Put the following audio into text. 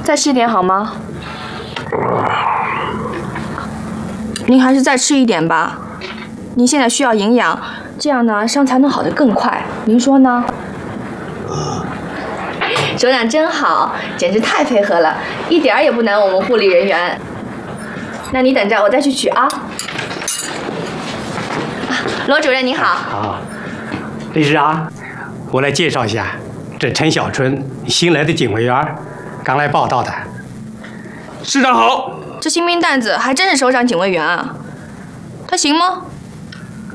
再吃一点好吗？您还是再吃一点吧。您现在需要营养，这样呢伤才能好得更快。您说呢？首长真好，简直太配合了，一点儿也不难我们护理人员。那你等着，我再去取啊。罗主任你好。 好，李市长，我来介绍一下，这陈小春，新来的警卫员，刚来报道的。 市长好。 这新兵蛋子还真是首长警卫员啊，他行吗？